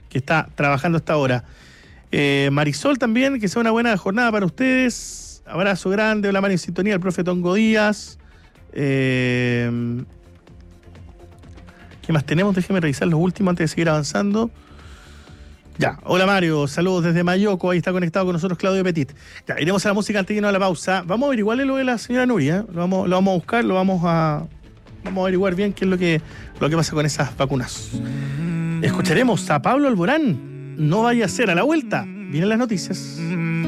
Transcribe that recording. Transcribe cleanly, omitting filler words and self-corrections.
que está trabajando hasta ahora. Marisol también, que sea una buena jornada para ustedes. Abrazo grande, hola Mario en sintonía, el profe Tongo Díaz. ¿Qué más tenemos? Déjeme revisar los últimos antes de seguir avanzando. Ya, hola Mario, saludos desde Mayoco, ahí está conectado con nosotros Claudio Petit. Ya, iremos a la música antes de irnos a la pausa. Vamos a averiguarle lo de la señora Nuria, lo vamos a buscar, vamos a averiguar bien qué es lo que pasa con esas vacunas. Escucharemos a Pablo Alborán, no vaya a ser a la vuelta. Vienen las noticias.